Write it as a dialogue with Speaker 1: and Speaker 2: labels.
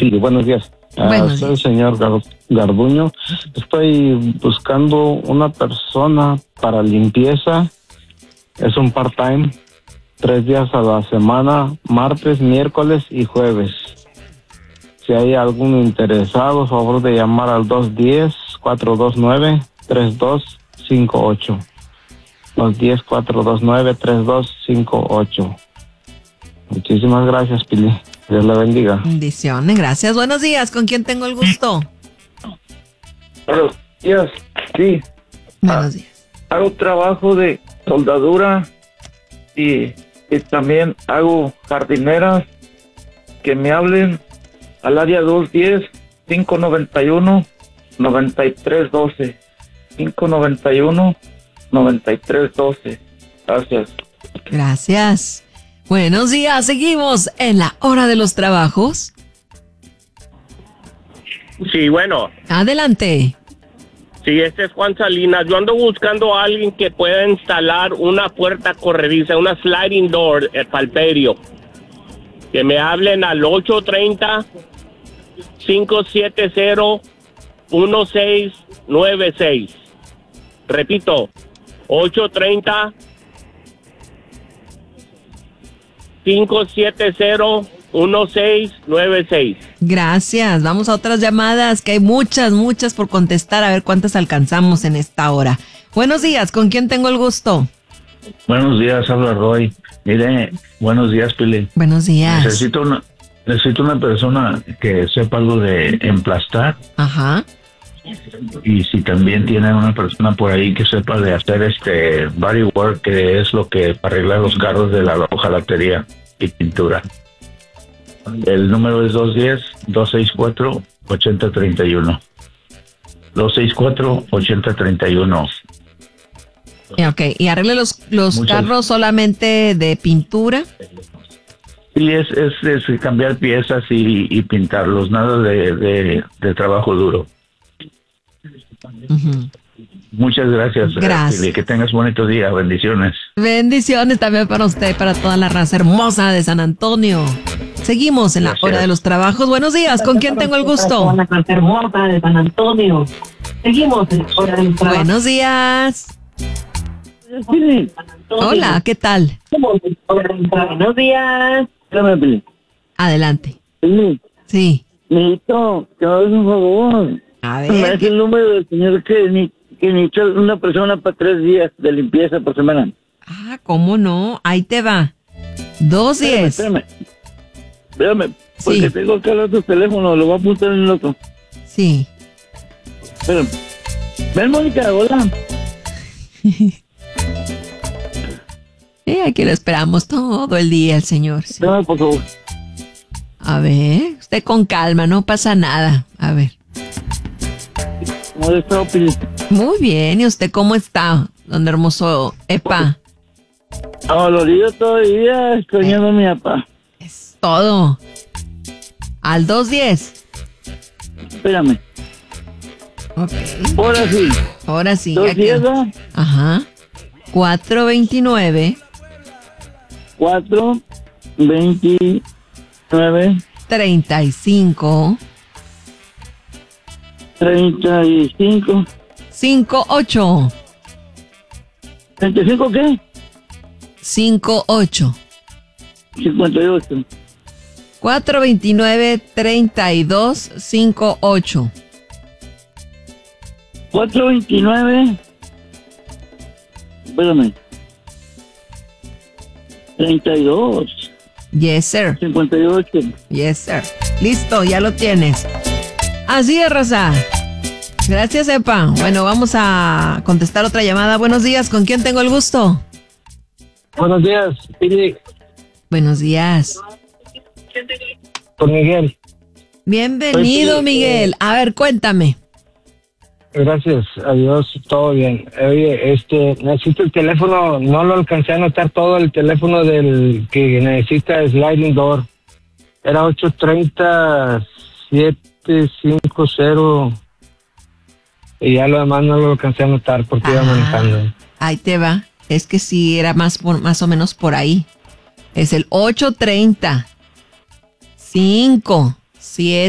Speaker 1: Sí, buenos días. Soy el señor Garduño. Estoy buscando una persona para limpieza. Es un part-time, 3 días a la semana, martes, miércoles y jueves. Si hay algún interesado, favor de llamar al 210-429-3258. 210-429-3258. Muchísimas gracias, Pili. Dios la bendiga.
Speaker 2: Bendiciones, gracias. Buenos días, ¿con quién tengo el gusto?
Speaker 3: Buenos días, sí.
Speaker 2: Buenos días.
Speaker 3: Hago trabajo de soldadura y también hago jardineras. Que me hablen al área 210-591-9312. 591-9312. Gracias.
Speaker 2: Gracias. Buenos días, seguimos en la hora de los trabajos.
Speaker 4: Sí, bueno.
Speaker 2: Adelante.
Speaker 4: Sí, este es Juan Salinas. Yo ando buscando a alguien que pueda instalar una puerta corrediza, una sliding door, palperio. Que me hablen al 830-570-1696. Repito, 830-570-1696.
Speaker 2: Gracias. Vamos a otras llamadas, que hay muchas por contestar. A ver cuántas alcanzamos en esta hora. Buenos días, ¿con quién tengo el gusto?
Speaker 5: Buenos días, habla Roy. Mire, buenos días, Pili.
Speaker 2: Buenos días.
Speaker 5: Necesito una persona que sepa algo de emplastar.
Speaker 2: Ajá.
Speaker 5: Y si también tienen una persona por ahí que sepa de hacer body work, que es lo que para arreglar los carros de la hojalatería y pintura. El número es 210-264-8031. 264-8031.
Speaker 2: Ok, ¿y arregle los carros solamente de pintura?
Speaker 5: Sí, es cambiar piezas y pintarlos, nada de trabajo duro.
Speaker 2: Uh-huh.
Speaker 5: Muchas gracias.
Speaker 2: Gracias.
Speaker 5: Que tengas bonito día. Bendiciones.
Speaker 2: Bendiciones también para usted, para toda la raza hermosa de San Antonio. Seguimos en la hora de los trabajos. Buenos días, ¿con quién tengo el gusto?
Speaker 6: La raza hermosa de San Antonio. Seguimos en la hora de los trabajos.
Speaker 2: Buenos días. Hola, ¿qué tal?
Speaker 6: Buenos días.
Speaker 2: Adelante.
Speaker 3: Sí. Necesito que me hagas un favor.
Speaker 2: A
Speaker 3: Me
Speaker 2: ver.
Speaker 3: das el número del señor que necesita una persona para 3 días de limpieza por semana.
Speaker 2: Ah, ¿cómo no? Ahí te va. 210.
Speaker 3: Espérame, porque tengo acá el otro teléfono, lo voy a apuntar en el otro.
Speaker 2: Sí.
Speaker 3: Espérame. Ven, Mónica, hola.
Speaker 2: Aquí lo esperamos todo el día, el señor. Sí.
Speaker 3: Dame, por favor.
Speaker 2: A ver, usted con calma, no pasa nada. A ver.
Speaker 3: ¿Cómo está, Pili?
Speaker 2: Muy bien, ¿y usted cómo está, don hermoso Epa?
Speaker 3: Dolorido todavía, extrañando a mi papá.
Speaker 2: Es todo. Al 210.
Speaker 3: Espérame.
Speaker 2: Ok.
Speaker 3: Ahora sí.
Speaker 2: ¿210?
Speaker 3: 210.
Speaker 2: Ajá. 429.
Speaker 3: 429.
Speaker 2: 35.
Speaker 3: 35.
Speaker 2: 58.
Speaker 3: ¿35 qué?
Speaker 2: 58.
Speaker 3: 58.
Speaker 2: 429-3258.
Speaker 3: 429. Espérame. 32.
Speaker 2: Yes, sir.
Speaker 3: 58.
Speaker 2: Yes, sir. Listo, ya lo tienes. Así es, Rosa. Gracias, Epa. Bueno, vamos a contestar otra llamada. Buenos días, ¿con quién tengo el gusto?
Speaker 1: Buenos días, Pili.
Speaker 2: Buenos días.
Speaker 1: Con Miguel.
Speaker 2: Bienvenido, Miguel. A ver, cuéntame.
Speaker 1: Gracias a Dios, todo bien. Oye, necesito el teléfono, no lo alcancé a anotar todo, el teléfono del que necesita sliding door. Era 830-750 y ya lo demás no lo alcancé a anotar porque iba manejando.
Speaker 2: Ahí te va. Es que sí, era más o menos por ahí. Es el 830-5-7